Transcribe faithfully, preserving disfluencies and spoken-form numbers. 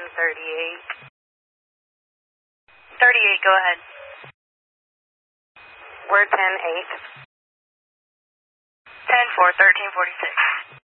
thirty-eight. thirty-eight, go ahead. We're ten eight. ten four, thirteen forty-six.